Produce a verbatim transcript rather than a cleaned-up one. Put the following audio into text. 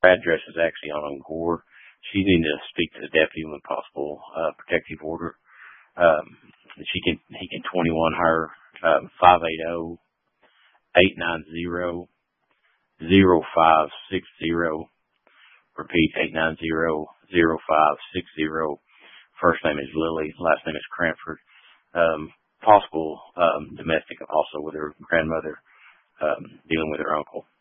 address is actually on Gore. She needs to speak to the deputy when possible, uh, protective order. Um, she can, he can twenty-one her, um, five eight zero, eight nine zero, zero five six zero. Repeat, eight nine zero, zero five six zero. First name is Lily, last name is Cranford. Um, possible, um, domestic also with her grandmother, um, dealing with her uncle.